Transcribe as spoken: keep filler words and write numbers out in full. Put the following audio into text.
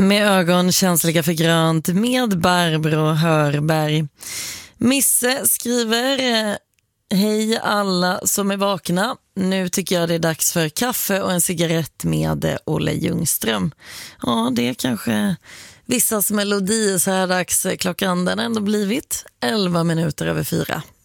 Med ögon känsliga för grönt med Barbro Hörberg. Misse skriver: hej alla som är vakna. Nu tycker jag det är dags för kaffe och en cigarett med Olle Ljungström. Ja, det är kanske vissas melodi så här dags. Klockan den har ändå blivit elva minuter över fyra.